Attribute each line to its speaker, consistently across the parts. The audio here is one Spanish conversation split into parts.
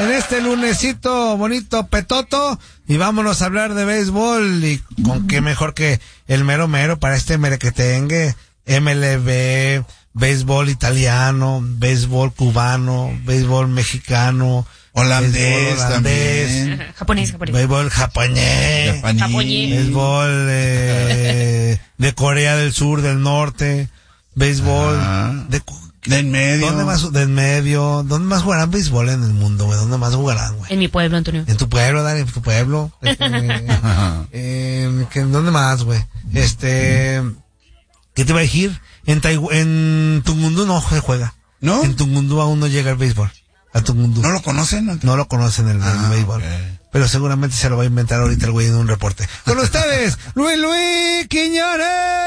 Speaker 1: en este lunesito bonito petoto y vámonos a hablar de béisbol y con qué mejor que el mero mero para este merequetengue, MLB, béisbol italiano, béisbol cubano, béisbol mexicano,
Speaker 2: holandés también,
Speaker 3: japonés,
Speaker 1: béisbol japonés, béisbol de Corea del Sur, del Norte, béisbol
Speaker 2: de en medio.
Speaker 1: ¿Dónde más jugarán béisbol en el mundo, güey? ¿Dónde más jugarán, güey?
Speaker 3: En mi pueblo, Antonio.
Speaker 1: En tu pueblo, Dani, en tu pueblo. ¿Dónde más, güey? ¿Qué te iba a decir? En Tungundu no se juega.
Speaker 2: ¿No?
Speaker 1: En Tungundu aún no llega el béisbol. A Tungundu.
Speaker 2: ¿No lo conocen?
Speaker 1: No lo conocen el béisbol.
Speaker 2: Okay.
Speaker 1: Pero seguramente se lo va a inventar ahorita el güey en un reporte. Con ustedes, Luis Quiñones.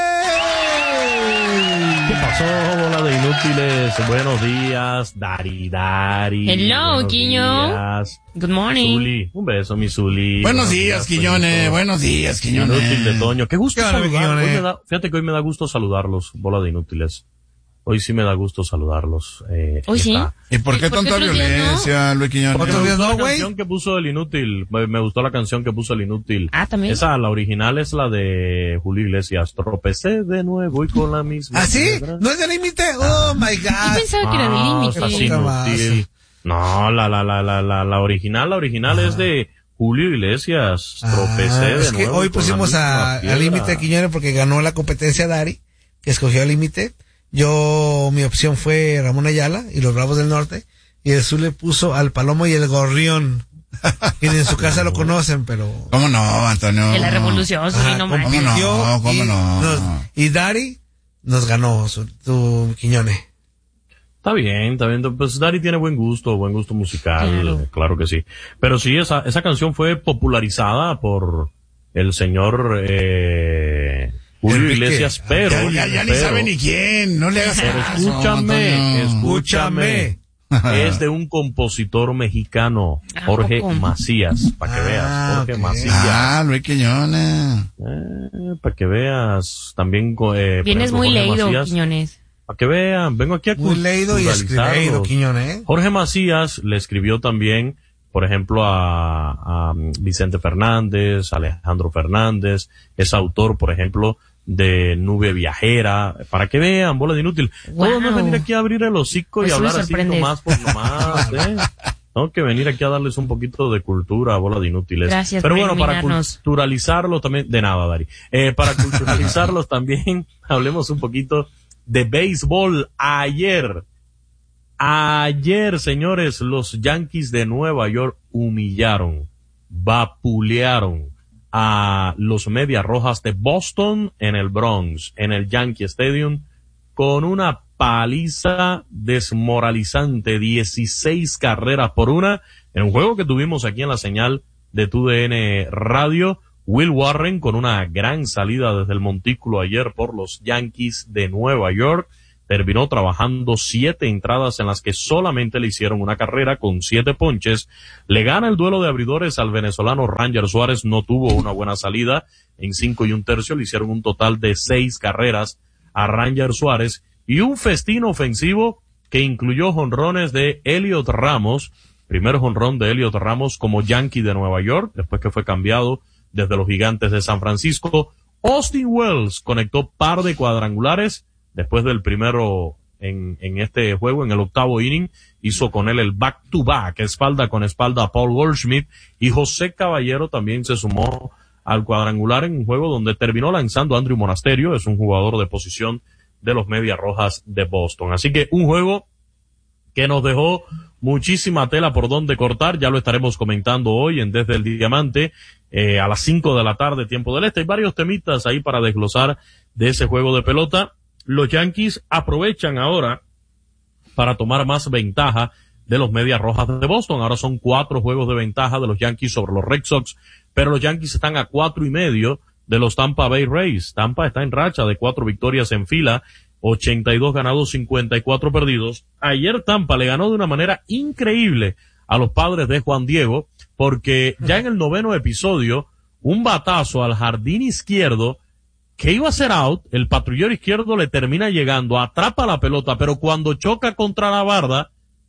Speaker 4: ¿Qué pasó, bola de inútiles? Buenos días, Dari.
Speaker 3: Hello, Quiño. Good morning.
Speaker 4: Zuli, un beso, mi Zuli.
Speaker 2: Buenos días, Quiñones. Buenos días, Quiñones.
Speaker 4: Inútil de Toño. Qué gusto
Speaker 1: saludarlos.
Speaker 4: Fíjate que hoy me da gusto saludarlos, bola de inútiles. Hoy sí me da gusto saludarlos.
Speaker 3: ¿Hoy sí?
Speaker 2: ¿Y por qué tanta violencia, Luis Quiñones?
Speaker 4: Porque me gustó la canción que puso el inútil. Me gustó la canción que puso el inútil.
Speaker 3: También.
Speaker 4: La original es la de Julio Iglesias. Tropecé de nuevo y con la misma.
Speaker 1: ¿Ah, sí? ¿No es de Límite? Oh, my God.
Speaker 3: Yo pensaba que era de Límite.
Speaker 4: Inútil. No, la original es de Julio Iglesias. Tropecé de nuevo.
Speaker 1: Es que hoy pusimos a Límite Quiñones porque ganó la competencia Dari, que escogió a Límite. Mi opción fue Ramón Ayala y los Bravos del Norte, y el Zul le puso al Palomo y el Gorrión. Y en su casa lo conocen, pero...
Speaker 2: ¿Cómo no, Antonio?
Speaker 3: De la revolución, no manches.
Speaker 2: ¿Cómo no?
Speaker 1: Y Dari nos ganó, tu Quiñones.
Speaker 4: Está bien. Pues Dari tiene buen gusto musical, claro que sí. Pero sí, esa canción fue popularizada por el señor, Julio Iglesias, pero...
Speaker 2: Ya ni sabe ni quién, no le hagas caso.
Speaker 4: Escúchame. Es de un compositor mexicano, Jorge Macías, para que veas, Jorge Macías.
Speaker 2: Luis Quiñones.
Speaker 4: Para que veas, también...
Speaker 3: Vienes muy leído, Quiñones.
Speaker 4: Para que vean, vengo aquí a
Speaker 1: muy leído y escribido, Quiñones.
Speaker 4: Jorge Macías le escribió también, por ejemplo, a Vicente Fernández, Alejandro Fernández, es autor, por ejemplo, de Nube Viajera, para que vean, bola de inútil.
Speaker 3: Wow.
Speaker 4: Todo no es venir aquí a abrir el hocico y hablar así nomás por nomás, Tengo que venir aquí a darles un poquito de cultura, bola de inútiles.
Speaker 3: Gracias.
Speaker 4: Pero bueno, para culturalizarlo también, de nada, Dari. Para culturalizarlos también, hablemos un poquito de béisbol. Ayer, señores, los Yankees de Nueva York humillaron, vapulearon a los Medias Rojas de Boston en el Bronx, en el Yankee Stadium, con una paliza desmoralizante, 16 carreras por una, en un juego que tuvimos aquí en la señal de TUDN Radio. Will Warren con una gran salida desde el montículo ayer por los Yankees de Nueva York. Terminó trabajando 7 entradas en las que solamente le hicieron una carrera con 7 ponches. Le gana el duelo de abridores al venezolano Ranger Suárez. No tuvo una buena salida. En 5 1/3 le hicieron un total de 6 carreras a Ranger Suárez. Y un festín ofensivo que incluyó jonrones de Elliot Ramos. Primer jonrón de Elliot Ramos como Yankee de Nueva York, después que fue cambiado desde los Gigantes de San Francisco. Austin Wells conectó par de cuadrangulares. Después del primero en este juego, en el 8º inning, hizo con él el back-to-back, espalda con espalda a Paul Goldschmidt, y José Caballero también se sumó al cuadrangular en un juego donde terminó lanzando Andrew Monasterio, es un jugador de posición de los Medias Rojas de Boston. Así que un juego que nos dejó muchísima tela por donde cortar, ya lo estaremos comentando hoy en Desde el Diamante, a las 5 de la tarde, tiempo del este. Hay varios temitas ahí para desglosar de ese juego de pelota. Los Yankees aprovechan ahora para tomar más ventaja de los Medias Rojas de Boston. Ahora son 4 juegos de ventaja de los Yankees sobre los Red Sox, pero los Yankees están a 4.5 de los Tampa Bay Rays. Tampa está en racha de 4 victorias en fila, 82 ganados, 54 perdidos. Ayer Tampa le ganó de una manera increíble a los Padres de Juan Diego, porque ya en el 9º episodio, un batazo al jardín izquierdo que iba a ser out, el patrullero izquierdo le termina llegando, atrapa la pelota, pero cuando choca contra la barda,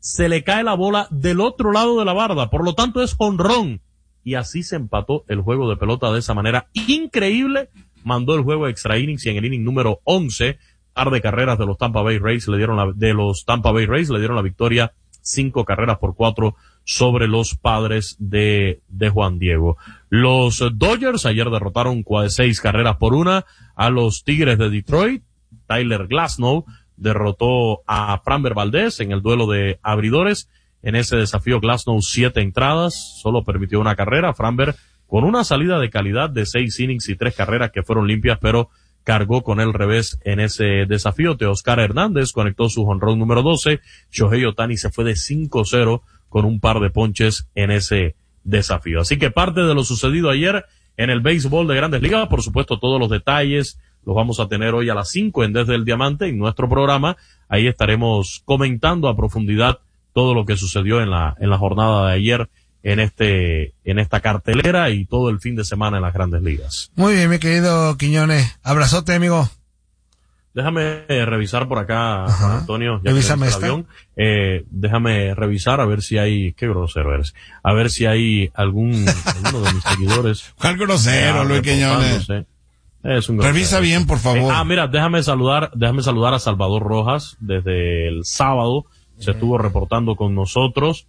Speaker 4: se le cae la bola del otro lado de la barda, por lo tanto es jonrón. Y así se empató el juego de pelota de esa manera increíble. Mandó el juego a extra innings y en el inning número 11, par de carreras de los Tampa Bay Rays le dieron la victoria 5-4 sobre los Padres de Juan Diego. Los Dodgers ayer derrotaron 6-1 a los Tigres de Detroit. Tyler Glasnow derrotó a Framber Valdez en el duelo de abridores. En ese desafío Glasnow 7 entradas, solo permitió una carrera. Framber con una salida de calidad de 6 innings y 3 carreras que fueron limpias, pero cargó con el revés en ese desafío. Teoscar Hernández conectó su jonrón número 12. Shohei Ohtani se fue de 5-0 con un par de ponches en ese desafío. Así que parte de lo sucedido ayer en el béisbol de Grandes Ligas, por supuesto todos los detalles los vamos a tener hoy a las 5 en Desde el Diamante, en nuestro programa. Ahí estaremos comentando a profundidad todo lo que sucedió en la jornada de ayer en esta cartelera y todo el fin de semana en las Grandes Ligas.
Speaker 1: Muy bien, mi querido Quiñones. Abrazote, amigo.
Speaker 4: Déjame revisar por acá, Juan Antonio.
Speaker 1: Revísame esta.
Speaker 4: Déjame revisar a ver si hay, qué grosero eres, a ver si hay alguno de mis seguidores.
Speaker 2: ¿Cuál grosero, Luis Quiñones?
Speaker 4: Es un grosero.
Speaker 2: Revisa bien, por favor.
Speaker 4: Mira, déjame saludar a Salvador Rojas desde el sábado. Se estuvo reportando con nosotros,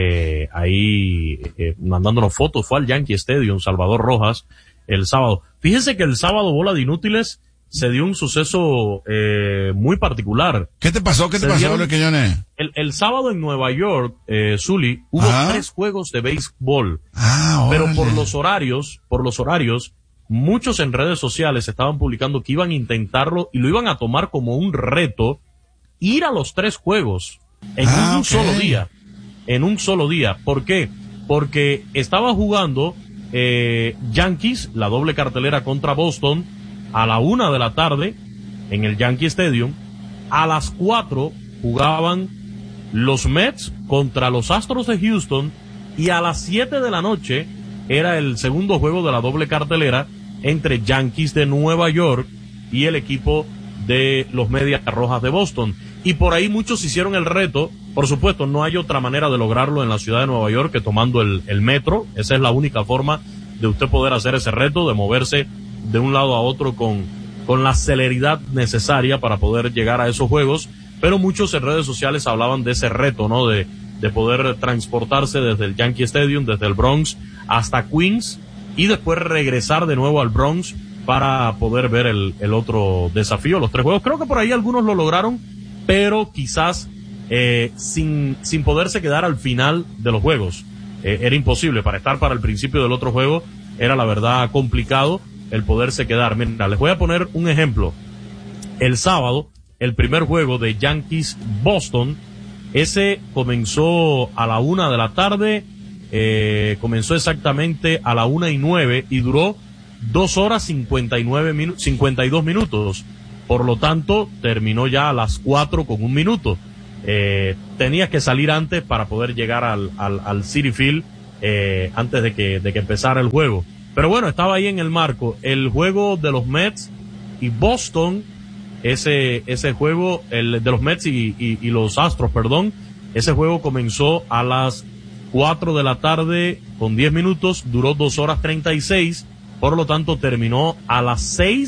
Speaker 4: mandándonos fotos. Fue al Yankee Stadium, Salvador Rojas, el sábado. Fíjense que el sábado, Bola de Inútiles, se dio un suceso muy particular.
Speaker 2: ¿Qué te pasó, Luis Quiñones?
Speaker 4: El sábado en Nueva York, Zuli, hubo 3 juegos de béisbol. Pero por los horarios, muchos en redes sociales estaban publicando que iban a intentarlo y lo iban a tomar como un reto, ir a los 3 juegos en un solo día. ¿Por qué? Porque estaba jugando Yankees, la doble cartelera contra Boston, a la 1 de la tarde en el Yankee Stadium. A las 4 jugaban los Mets contra los Astros de Houston, y a las 7 de la noche era el segundo juego de la doble cartelera entre Yankees de Nueva York y el equipo de los Medias Rojas de Boston. Y por ahí muchos hicieron el reto. Por supuesto, no hay otra manera de lograrlo en la ciudad de Nueva York que tomando el metro. Esa es la única forma de usted poder hacer ese reto, de moverse de un lado a otro con la celeridad necesaria para poder llegar a esos juegos. Pero muchos en redes sociales hablaban de ese reto, ¿no? De poder transportarse desde el Yankee Stadium, desde el Bronx hasta Queens, y después regresar de nuevo al Bronx para poder ver el otro desafío, los 3 juegos. Creo que por ahí algunos lo lograron, pero quizás sin poderse quedar al final de los juegos. Era imposible. Para estar para el principio del otro juego era, la verdad, complicado el poderse quedar. Mira, les voy a poner un ejemplo. El sábado, el primer juego de Yankees Boston, ese comenzó a la 1 de la tarde, comenzó exactamente a la 1:09 y duró 2 horas 52 minutos. Por lo tanto, terminó ya a las 4 con 1 minuto. Tenías que salir antes para poder llegar al Citi Field, antes de que empezara el juego. Pero bueno, estaba ahí en el marco. El juego de los Mets y Boston, ese juego, el de los Mets y los Astros, perdón, ese juego comenzó a las 4 de la tarde con 10 minutos, duró 2 horas 36, por lo tanto terminó a las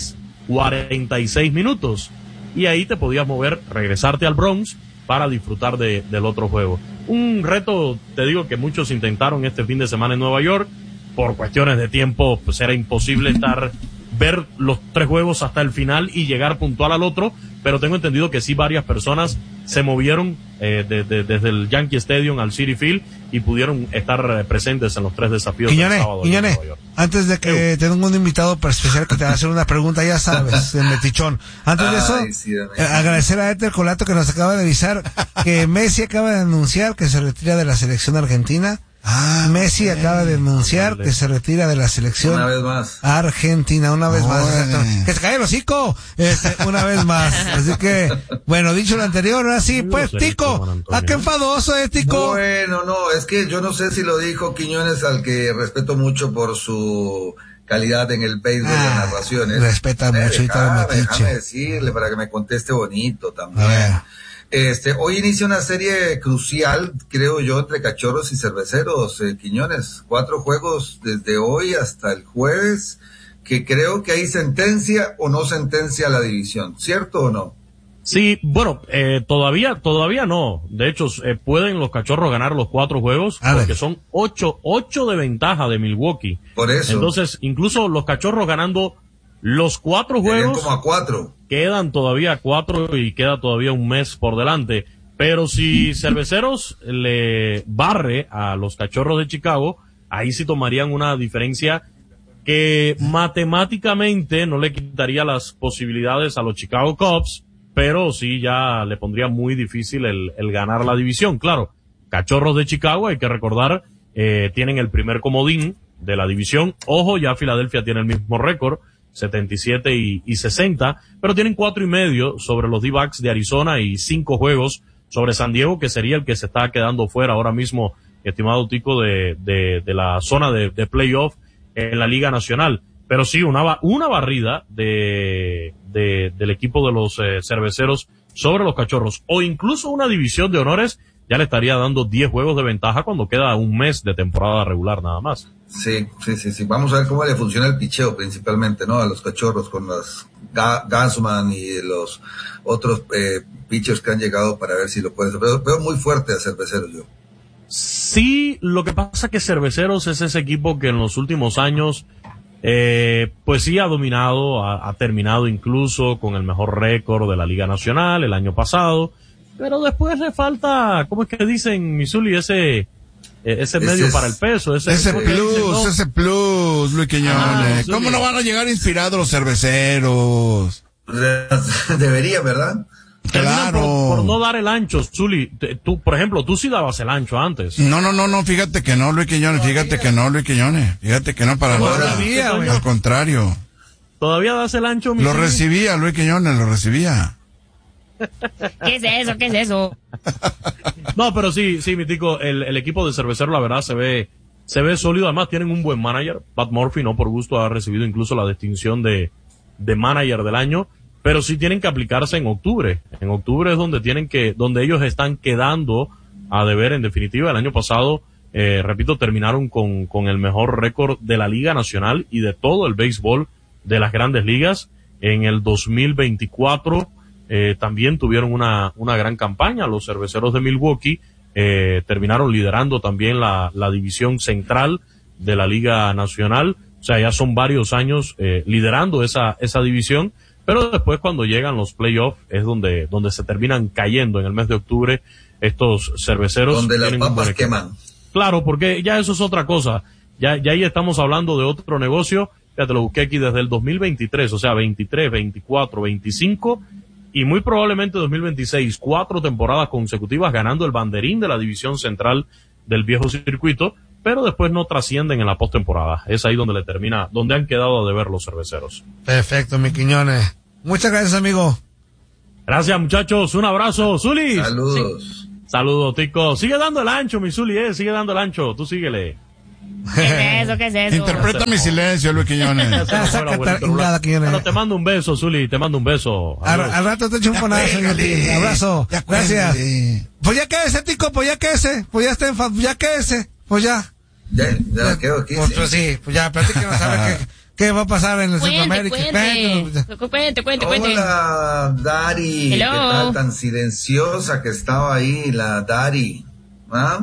Speaker 4: 6:46 minutos. Y ahí te podías mover, regresarte al Bronx para disfrutar del otro juego. Un reto, te digo, que muchos intentaron este fin de semana en Nueva York. Por cuestiones de tiempo, pues era imposible ver los 3 juegos hasta el final y llegar puntual al otro, pero tengo entendido que sí, varias personas se movieron desde el Yankee Stadium al Citi Field y pudieron estar presentes en los 3 desafíos del sábado.
Speaker 1: Quiñones, antes de que tenga un invitado especial que te va a hacer una pregunta, ya sabes, el metichón. Antes de eso, agradecer a Éter Colato que nos acaba de avisar que Messi acaba de anunciar que se retira de la selección argentina. Messi acaba de anunciar que se retira de la selección
Speaker 5: una vez más.
Speaker 1: Argentina, una vez más. Que se cae el hocico, una vez más. Así que, bueno, dicho lo anterior, ahora sí, pues, Tico, qué enfadoso es, Tico.
Speaker 5: Bueno, no, es que yo no sé si lo dijo Quiñones, al que respeto mucho por su calidad en el béisbol de narraciones.
Speaker 1: Respeta mucho y todo
Speaker 5: déjame decirle para que me conteste bonito también. Hoy inicia una serie crucial, creo yo, entre Cachorros y Cerveceros, Quiñones. 4 juegos desde hoy hasta el jueves, que creo que hay sentencia o no sentencia a la división, ¿cierto o no?
Speaker 4: Sí, bueno, todavía no. De hecho, pueden los Cachorros ganar los 4 juegos porque son 8 de ventaja de Milwaukee.
Speaker 5: Por eso.
Speaker 4: Entonces, incluso los Cachorros ganando los 4 juegos.
Speaker 5: Como a 4.
Speaker 4: Quedan todavía 4 y queda todavía un mes por delante. Pero si Cerveceros le barre a los Cachorros de Chicago, ahí sí tomarían una diferencia que matemáticamente no le quitaría las posibilidades a los Chicago Cubs, pero sí ya le pondría muy difícil el ganar la división. Claro, Cachorros de Chicago, hay que recordar, tienen el primer comodín de la división. Ojo, ya Filadelfia tiene el mismo récord, 77 y 60, pero tienen 4.5 sobre los D-backs de Arizona y 5 juegos sobre San Diego, que sería el que se está quedando fuera ahora mismo, estimado Tico, de la zona de playoff en la Liga Nacional. Pero sí, una barrida del equipo de los Cerveceros sobre los Cachorros, o incluso una división de honores, ya le estaría dando 10 juegos de ventaja cuando queda un mes de temporada regular nada más.
Speaker 5: Sí. Vamos a ver cómo le funciona el picheo principalmente, ¿no? A los Cachorros con los Gansman y los otros pitchers que han llegado para ver si lo pueden hacer. Pero veo muy fuerte a Cerveceros yo.
Speaker 4: Sí, lo que pasa es que Cerveceros es ese equipo que en los últimos años pues sí ha dominado, ha terminado incluso con el mejor récord de la Liga Nacional el año pasado, pero después le falta, ¿cómo es que dicen, Misuli? Ese medio para el peso, ese
Speaker 2: plus, Luis Quiñones. ¿Cómo no van a llegar inspirados los Cerveceros?
Speaker 5: Debería, ¿verdad?
Speaker 2: Claro.
Speaker 4: Por no dar el ancho, Zuli. Tú, por ejemplo, tú sí dabas el ancho antes.
Speaker 2: No, fíjate que no, Luis Quiñones, fíjate que no para nada. Al contrario.
Speaker 4: ¿Todavía das el ancho,
Speaker 2: Lo recibía, Luis Quiñones, lo recibía.
Speaker 3: ¿Qué es eso?
Speaker 4: No, pero sí, mi tico, el equipo de Cervecero, la verdad, se ve sólido. Además, tienen un buen manager. Pat Murphy, no por gusto, ha recibido incluso la distinción de manager del año. Pero sí tienen que aplicarse en octubre. En octubre es donde ellos están quedando a deber, en definitiva. El año pasado, repito, terminaron con el mejor récord de la Liga Nacional y de todo el béisbol de las Grandes Ligas. En el 2024, también tuvieron una gran campaña. Los Cerveceros de Milwaukee, terminaron liderando también la división central de la Liga Nacional. O sea, ya son varios años, liderando esa división. Pero después, cuando llegan los playoffs, es donde se terminan cayendo en el mes de octubre estos Cerveceros.
Speaker 5: Donde las papas queman.
Speaker 4: Claro, porque ya eso es otra cosa. Ya ahí estamos hablando de otro negocio. Ya te lo busqué aquí desde el 2023, o sea, 23, 24, 25 y muy probablemente 2026. 4 temporadas consecutivas ganando el banderín de la división central del viejo circuito, pero después no trascienden en la postemporada. Es ahí donde han quedado a deber los Cerveceros.
Speaker 1: Perfecto, mi Quiñones. Muchas gracias, amigo.
Speaker 4: Gracias, muchachos. Un abrazo, Zuli.
Speaker 5: Saludos.
Speaker 4: Saludos, Tico. Sigue dando el ancho, mi Zuli, sigue dando el ancho. Tú síguele.
Speaker 3: ¿Qué es eso?
Speaker 2: Interpreta mi silencio, Luis Quiñones.
Speaker 4: Bueno, te mando un beso, Zuli, te mando un beso.
Speaker 1: Al rato te echo un fonazo. Abrazo. Gracias. Pues ya quédese, Tico, pues ya quédese. Pues ya está ya quédese. Pues ya.
Speaker 5: Ya quedo aquí.
Speaker 1: Pues sí, pues ya, platíquenos a ver qué va a pasar en Centroamérica.
Speaker 3: Cuente.
Speaker 5: Hola, Dari.
Speaker 3: Hello.
Speaker 5: ¿Qué tal? Tan silenciosa que estaba ahí, la Dari. ¿Ah?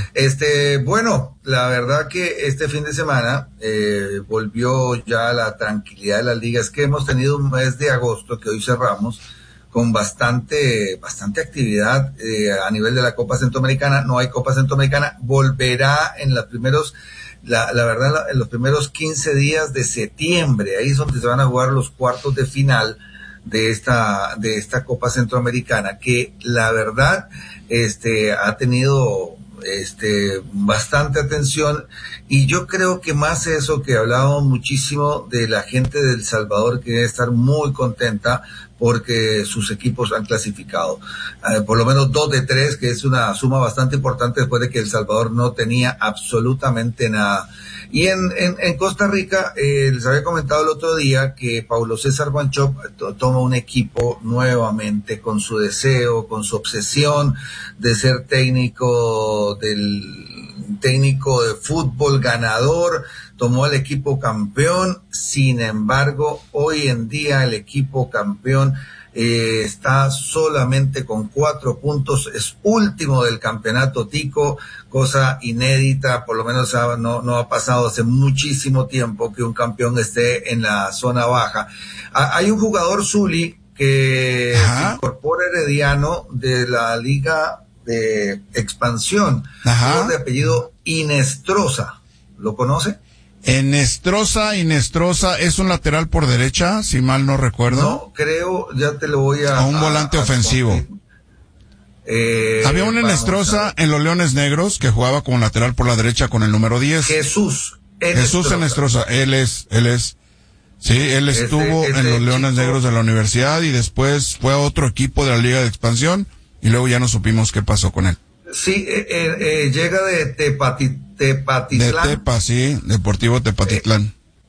Speaker 5: Bueno, la verdad que este fin de semana volvió ya la tranquilidad de las ligas. Que hemos tenido un mes de agosto que hoy cerramos con bastante actividad a nivel de la Copa Centroamericana. No hay Copa Centroamericana, volverá en los primeros, la verdad, en los primeros 15 días de septiembre. Ahí es donde se van a jugar los cuartos de final de esta Copa Centroamericana, que la verdad ha tenido bastante atención, y yo creo que más eso, que hablábamos muchísimo de la gente de El Salvador, que debe estar muy contenta porque sus equipos han clasificado. Por lo menos 2 de 3, que es una suma bastante importante después de que El Salvador no tenía absolutamente nada. Y en Costa Rica, les había comentado el otro día que Paulo César Wanchope toma un equipo nuevamente con su deseo, con su obsesión de ser técnico de fútbol ganador, tomó el equipo campeón. Sin embargo, hoy en día el equipo campeón está solamente con 4 puntos, es último del campeonato tico, cosa inédita, por lo menos no ha pasado hace muchísimo tiempo que un campeón esté en la zona baja. Hay un jugador Zuli que se incorpora Herediano de la Liga de Expansión, de apellido Inestrosa, ¿lo conoce?
Speaker 2: Inestrosa es un lateral por derecha, si mal no recuerdo.
Speaker 5: No, creo, ya te lo voy a...
Speaker 2: un volante ofensivo. Había un Inestrosa en los Leones Negros que jugaba como lateral por la derecha con el número 10.
Speaker 5: Jesús
Speaker 2: Inestrosa. Él estuvo en los Leones Negros de la universidad y después fue a otro equipo de la Liga de Expansión y luego ya no supimos qué pasó con él.
Speaker 5: Sí, llega de Tepatitlán.
Speaker 2: Deportivo Tepatitlán.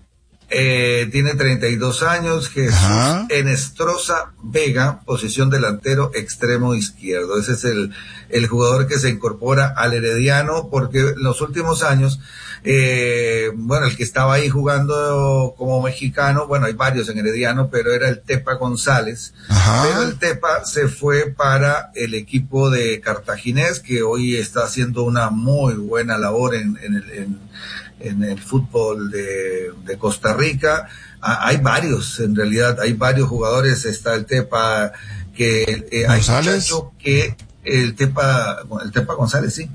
Speaker 5: Tiene 32 años, Jesús Enestrosa Vega, posición delantero extremo izquierdo. Ese es el jugador que se incorpora al Herediano, porque en los últimos años, el que estaba ahí jugando como mexicano, hay varios en Herediano, pero era el Tepa González. Pero el Tepa se fue para el equipo de Cartaginés, que hoy está haciendo una muy buena labor en el fútbol de Costa Rica. Hay varios, en realidad, hay varios jugadores. Está el Tepa, que hay muchacho que el Tepa González, sí.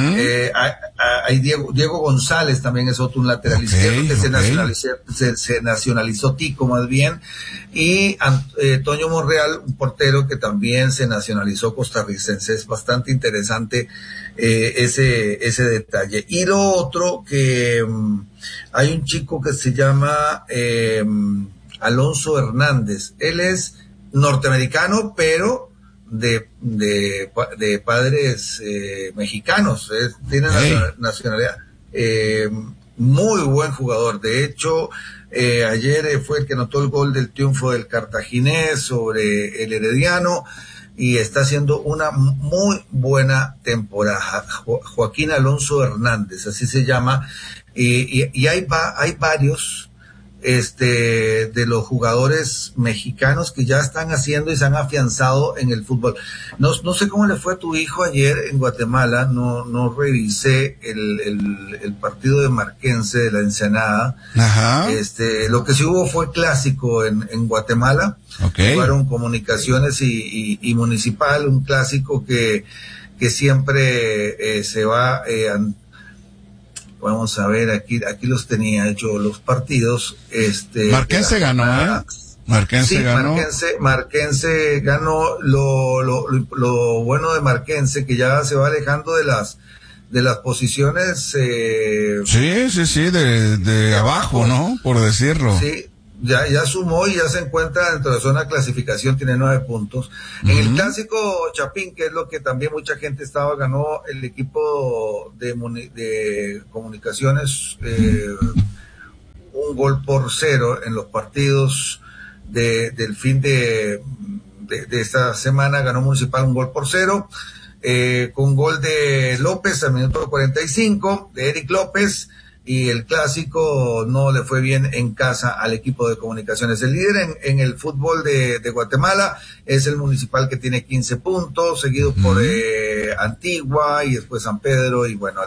Speaker 5: Hay Diego González, también es otro, un lateral izquierdo que se nacionalizó tico más bien, y Toño Monreal, un portero que también se nacionalizó costarricense. Es bastante interesante ese detalle. Y lo otro, que hay un chico que se llama Alonso Hernández. Él es norteamericano, pero de padres mexicanos, tiene nacionalidad. Muy buen jugador. De hecho, ayer fue el que anotó el gol del triunfo del Cartaginés sobre el Herediano y está haciendo una muy buena temporada. Joaquín Alonso Hernández, así se llama. Y hay varios de los jugadores mexicanos que ya están haciendo y se han afianzado en el fútbol. No sé cómo le fue a tu hijo ayer en Guatemala, no revisé el partido de Marquense de la Ensenada. Lo que sí hubo fue clásico en Guatemala. Jugaron Comunicaciones y Municipal, un clásico que siempre se va vamos a ver, aquí los tenía hecho los partidos.
Speaker 2: Marquense ganó, Marquense
Speaker 5: ganó. Lo bueno de Marquense, que ya se va alejando de las posiciones
Speaker 2: de abajo, ¿no? Por decirlo.
Speaker 5: Sí, ya sumó y ya se encuentra dentro de la zona de clasificación, tiene 9 puntos. En el clásico Chapín, que es lo que también mucha gente ganó el equipo de Comunicaciones 1-0 en los partidos del fin de esta semana. Ganó Municipal 1-0, con gol de López al minuto 45, de Eric López. Y el clásico no le fue bien en casa al equipo de Comunicaciones. El líder en el fútbol de Guatemala es el Municipal, que tiene 15 puntos, seguido por Antigua y después San Pedro. Y bueno,